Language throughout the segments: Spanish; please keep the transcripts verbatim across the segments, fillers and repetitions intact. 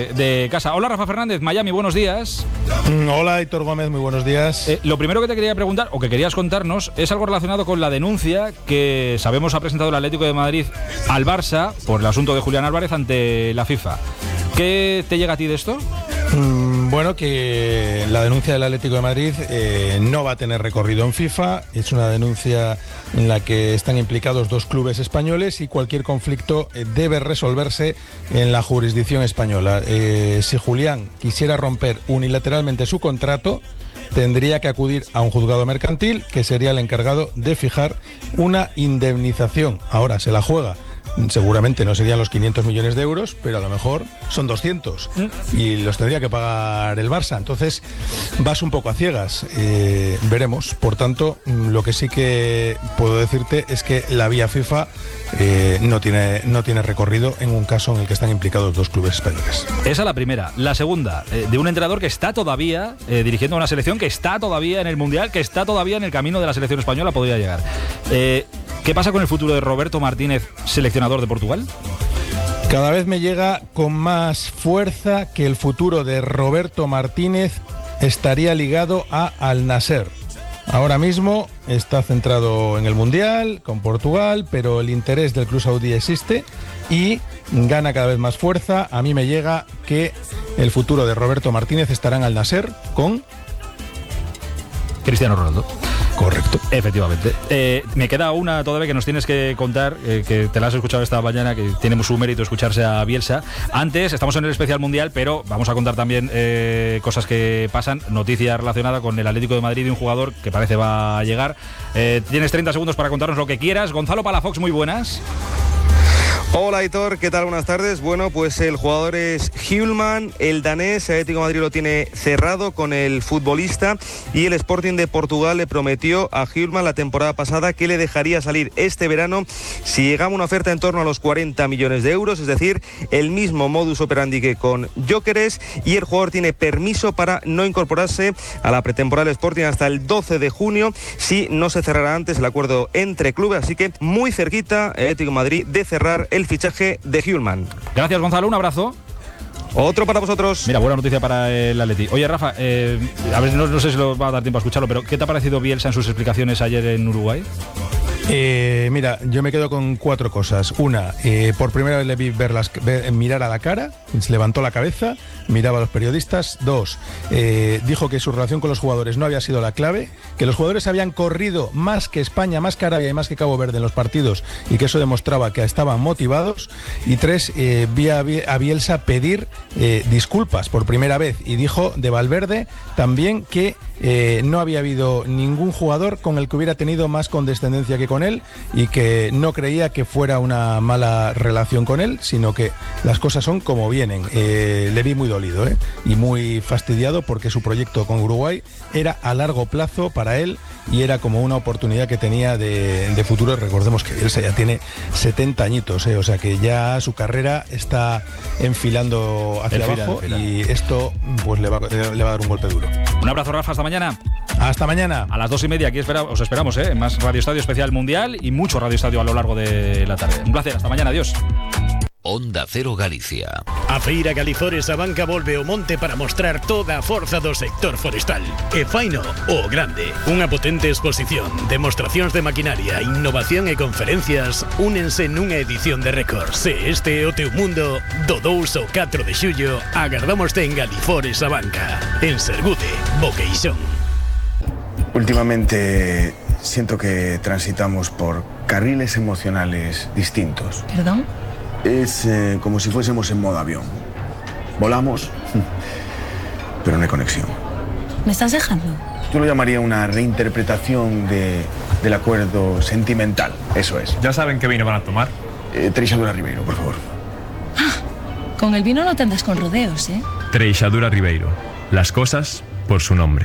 de, de casa. Hola, Rafa Fernández, Miami, buenos días. Hola, Héctor Gómez, muy buenos días. Eh, lo primero que te quería preguntar, o que querías contarnos, es algo relacionado con la denuncia que sabemos ha presentado el Atlético de Madrid al Barça por el asunto de Julián Álvarez ante la FIFA. ¿Qué te llega a ti de esto? Mm, bueno, que la denuncia del Atlético de Madrid eh, no va a tener recorrido en FIFA. Es una denuncia en la que están implicados dos clubes españoles y cualquier conflicto eh, debe resolverse en la jurisdicción española. Eh, si Julián quisiera romper unilateralmente su contrato, tendría que acudir a un juzgado mercantil que sería el encargado de fijar una indemnización. Ahora se la juega. Seguramente no serían los quinientos millones de euros, pero a lo mejor son doscientos y los tendría que pagar el Barça. Entonces vas un poco a ciegas, eh, veremos. Por tanto, lo que sí que puedo decirte es que la vía FIFA eh, no tiene, no tiene recorrido en un caso en el que están implicados dos clubes españoles. Esa es la primera. La segunda, eh, de un entrenador que está todavía eh, dirigiendo una selección que está todavía en el Mundial, que está todavía en el camino de la selección española, podría llegar. Eh, ¿Qué pasa con el futuro de Roberto Martínez, seleccionador de Portugal? Cada vez me llega con más fuerza que el futuro de Roberto Martínez estaría ligado a Al Nassr. Ahora mismo está centrado en el Mundial, con Portugal, pero el interés del club saudí existe y gana cada vez más fuerza. A mí me llega que el futuro de Roberto Martínez estará en Al Nassr con Cristiano Ronaldo. Correcto. Efectivamente. Eh, me queda una todavía que nos tienes que contar, eh, que te la has escuchado esta mañana, que tiene su mérito escucharse a Bielsa. Antes, estamos en el especial mundial, pero vamos a contar también eh, cosas que pasan, noticias relacionadas con el Atlético de Madrid y un jugador que parece va a llegar. Eh, tienes treinta segundos para contarnos lo que quieras. Gonzalo Palafox, muy buenas. Hola Aitor, ¿qué tal? Buenas tardes. Bueno, pues el jugador es Hjulmand, el danés. El Atlético de Madrid lo tiene cerrado con el futbolista y el Sporting de Portugal le prometió a Hjulmand la temporada pasada que le dejaría salir este verano si llegaba una oferta en torno a los cuarenta millones de euros, es decir, el mismo modus operandi que con Gyökeres, y el jugador tiene permiso para no incorporarse a la pretemporada del Sporting hasta el doce de junio si no se cerrará antes el acuerdo entre clubes, así que muy cerquita el Atlético de Madrid de cerrar el fichaje de Hjulmand. Gracias, Gonzalo, un abrazo. Otro para vosotros. Mira, buena noticia para el Atleti. Oye, Rafa, eh, a ver, no, no sé si lo va a dar tiempo a escucharlo, pero ¿qué te ha parecido Bielsa en sus explicaciones ayer en Uruguay? Eh, mira, yo me quedo con cuatro cosas. Una, eh, por primera vez le vi ver las, ver, mirar a la cara, se levantó la cabeza, miraba a los periodistas. Dos, eh, dijo que su relación con los jugadores no había sido la clave, que los jugadores habían corrido más que España, más que Arabia y más que Cabo Verde en los partidos y que eso demostraba que estaban motivados. Y tres, eh, vi a, a Bielsa pedir eh, disculpas por primera vez y dijo de Valverde también que eh, no había habido ningún jugador con el que hubiera tenido más condescendencia que con él y que no creía que fuera una mala relación con él, sino que las cosas son como vienen. Eh, le vi muy dolido ¿eh? y muy fastidiado porque su proyecto con Uruguay era a largo plazo para él y era como una oportunidad que tenía de, de futuro. Recordemos que Bielsa ya tiene setenta añitos, ¿eh? O sea que ya su carrera está enfilando hacia enfila, abajo enfila. Y esto pues le va, le va a dar un golpe duro. Un abrazo, Rafa, hasta mañana. Hasta mañana. A las dos y media aquí espera, os esperamos, ¿eh? Más Radio Estadio Especial Mundial y mucho Radio Estadio a lo largo de la tarde. Un placer, hasta mañana, adiós. Onda Cero Galicia. A Feira Galizores a Banca volve o monte para mostrar toda a forza do sector forestal. E faino o grande. Unha potente exposición, demostracións de maquinaria, innovación e conferencias únense nunha edición de récord. Se este é o teu mundo, do dous ao catro de xullo, agardámoste en Galizores a Banca. En Sergude, Boqueixón. Últimamente siento que transitamos por carriles emocionales distintos. ¿Perdón? Es eh, como si fuésemos en modo avión. Volamos, pero no hay conexión. ¿Me estás dejando? Yo lo llamaría una reinterpretación de, del acuerdo sentimental. Eso es. ¿Ya saben qué vino van a tomar? Eh, Treixadura Ribeiro, por favor. Ah, con el vino no te andas con rodeos, ¿eh? Treixadura Ribeiro. Las cosas por su nombre.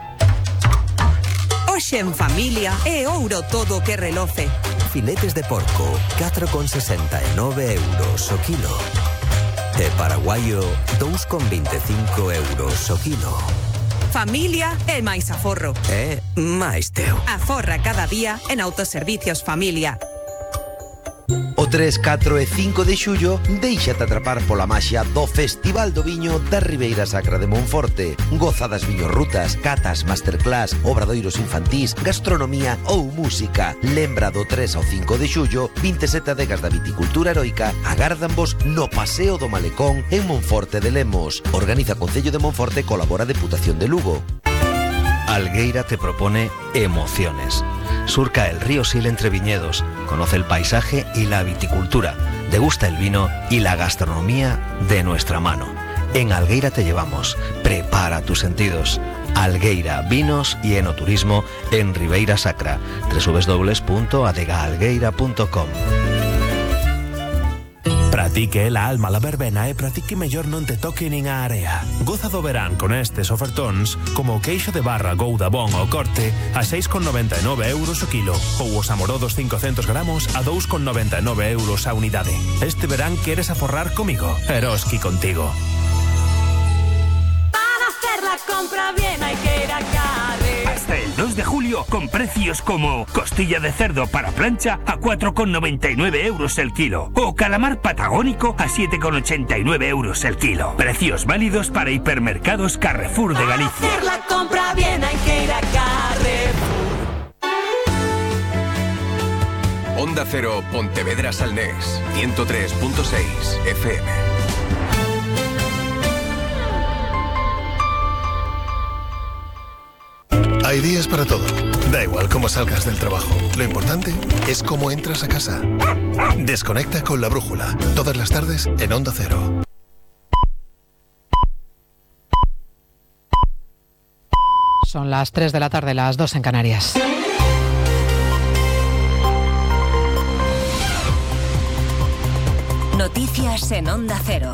Hoxe en familia é ouro todo que reloce. Filetes de porco, catro con sesenta e nove euros o kilo. E paraguayo, dous con vinte e cinco euros o kilo. Familia é máis aforro. É máis teu. Aforra cada día en Autoservicios Familia. O tres, catro e cinco de xullo déixate atrapar pola maxia do Festival do Viño da Ribeira Sacra de Monforte. Goza das viñorrutas, catas, masterclass, obradoiros infantís, gastronomía ou música. Lembra do tres ao cinco de xullo, vinte e sete adegas da viticultura heroica agárdanvos no Paseo do Malecón en Monforte de Lemos. Organiza Concello de Monforte, colabora Deputación de Lugo. Algueira te propone emociones. Surca el río Sil entre viñedos, conoce el paisaje y la viticultura, degusta el vino y la gastronomía de nuestra mano. En Algueira te llevamos. Prepara tus sentidos. Algueira, vinos y enoturismo en Ribeira Sacra. doble u doble u doble u punto adega algueira punto com. Pratique la alma la verbena e pratique mellor non te toque nin a area. Goza do verán con estes ofertóns como o queixo de barra Gouda Bon o corte a seis con noventa e nove euros o kilo ou os amorodos cincocentos gramos a dous con noventa e nove euros a unidade. Este verán queres aforrar comigo? Eroski contigo. Para hacer la compra bien hay que ir a Carre. Hasta el dos de julio con precios como costilla de cerdo para plancha a cuatro con noventa y nueve euros el kilo o calamar patagónico a siete con ochenta y nueve euros el kilo. Precios válidos para hipermercados Carrefour de Galicia. Para hacer la compra bien hay que ir a Carrefour. Onda Cero Pontevedra Salnés ciento tres punto seis F M. Hay días para todo. Da igual cómo salgas del trabajo. Lo importante es cómo entras a casa. Desconecta con La Brújula. Todas las tardes en Onda Cero. Son las tres de la tarde, las dos en Canarias. Noticias en Onda Cero.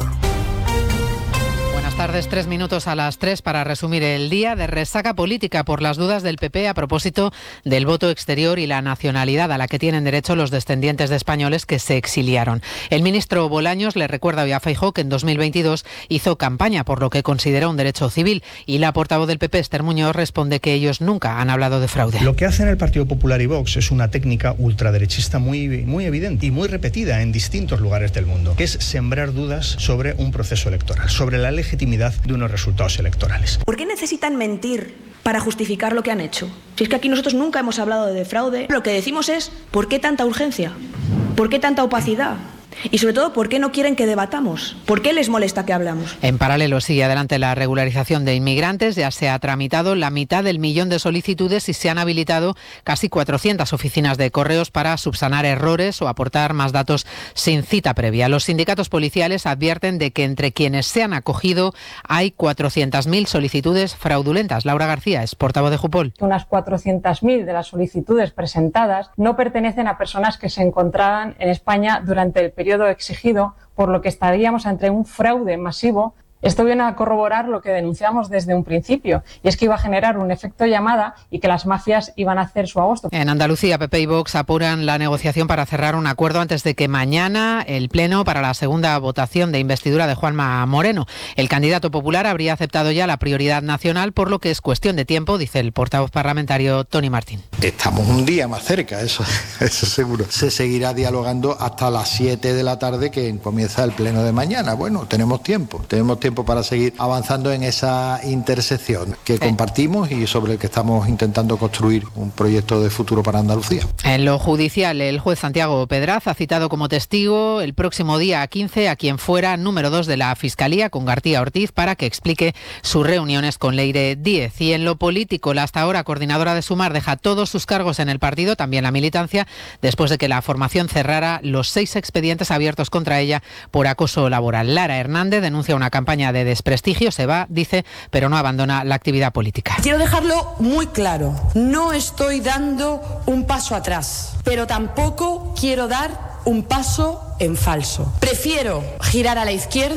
Buenas tardes, tres minutos a las tres para resumir el día de resaca política por las dudas del P P a propósito del voto exterior y la nacionalidad a la que tienen derecho los descendientes de españoles que se exiliaron. El ministro Bolaños le recuerda hoy a Feijóo que en dos mil veintidós hizo campaña por lo que considera un derecho civil y la portavoz del P P, Esther Muñoz, responde que ellos nunca han hablado de fraude. Lo que hacen el Partido Popular y Vox es una técnica ultraderechista muy, muy evidente y muy repetida en distintos lugares del mundo, que es sembrar dudas sobre un proceso electoral, sobre la legitimidad de unos resultados electorales. ¿Por qué necesitan mentir para justificar lo que han hecho? Si es que aquí nosotros nunca hemos hablado de fraude, lo que decimos es ¿por qué tanta urgencia? ¿Por qué tanta opacidad? Y sobre todo, ¿por qué no quieren que debatamos? ¿Por qué les molesta que hablamos? En paralelo sigue adelante la regularización de inmigrantes. Ya se ha tramitado la mitad del millón de solicitudes y se han habilitado casi cuatrocientas oficinas de correos para subsanar errores o aportar más datos sin cita previa. Los sindicatos policiales advierten de que entre quienes se han acogido hay cuatrocientas mil solicitudes fraudulentas. Laura García es portavoz de Jupol. Unas cuatrocientas mil de las solicitudes presentadas no pertenecen a personas que se encontraban en España durante el periodo exigido, por lo que estaríamos ante un fraude masivo. Esto viene a corroborar lo que denunciamos desde un principio, y es que iba a generar un efecto llamada y que las mafias iban a hacer su agosto. En Andalucía, P P y Vox apuran la negociación para cerrar un acuerdo antes de que mañana el Pleno para la segunda votación de investidura de Juanma Moreno. El candidato popular habría aceptado ya la prioridad nacional, por lo que es cuestión de tiempo, dice el portavoz parlamentario Tony Martín. Estamos un día más cerca, eso, eso seguro. Se seguirá dialogando hasta las siete de la tarde, que comienza el Pleno de mañana. Bueno, tenemos tiempo, tenemos tiempo para seguir avanzando en esa intersección que compartimos y sobre el que estamos intentando construir un proyecto de futuro para Andalucía. En lo judicial, el juez Santiago Pedraz ha citado como testigo el próximo día quince a quien fuera número dos de la Fiscalía, con García Ortiz, para que explique sus reuniones con Leire Díez. Y en lo político, la hasta ahora coordinadora de Sumar deja todos sus cargos en el partido, también la militancia, después de que la formación cerrara los seis expedientes abiertos contra ella por acoso laboral. Lara Hernández denuncia una campaña de desprestigio, se va, dice, pero no abandona la actividad política. Quiero dejarlo muy claro, no estoy dando un paso atrás, pero tampoco quiero dar un paso en falso. Prefiero girar a la izquierda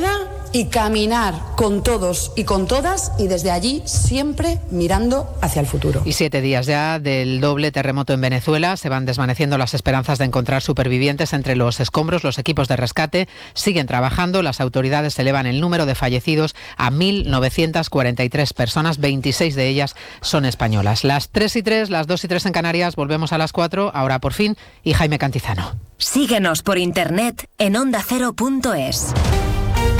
y caminar con todos y con todas y desde allí siempre mirando hacia el futuro. Y siete días ya del doble terremoto en Venezuela. Se van desvaneciendo las esperanzas de encontrar supervivientes entre los escombros. Los equipos de rescate siguen trabajando. Las autoridades elevan el número de fallecidos a mil novecientas cuarenta y tres personas. veintiséis de ellas son españolas. Las tres y tres, las dos y tres en Canarias. Volvemos a las cuatro. Ahora por fin. Y Jaime Cantizano. Síguenos por internet en onda cero punto es.